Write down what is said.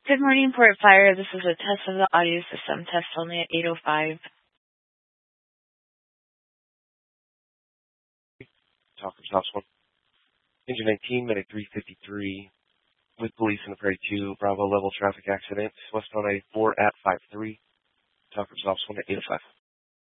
Good morning, Port Fire. This is a test of the audio system. Test only at 8:05. Talkers House 1. Engine 19, minute 353. With police in the Prairie 2, Bravo level traffic accident. Westbound 84 at 53. Talkers House 1 at 8:05.